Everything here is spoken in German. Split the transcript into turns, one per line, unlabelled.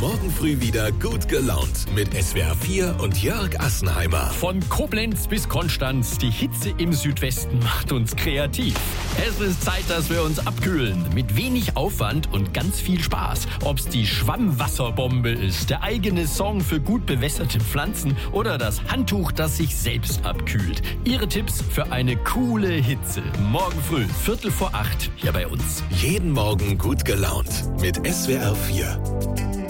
Morgen früh wieder gut gelaunt mit SWR 4 und Jörg Assenheimer.
Von Koblenz bis Konstanz, die Hitze im Südwesten macht uns kreativ. Es ist Zeit, dass wir uns abkühlen. Mit wenig Aufwand und ganz viel Spaß. Ob's die Schwammwasserbombe ist, der eigene Song für gut bewässerte Pflanzen oder das Handtuch, das sich selbst abkühlt. Ihre Tipps für eine coole Hitze. Morgen früh, 7:45 hier bei uns.
Jeden Morgen gut gelaunt mit SWR 4.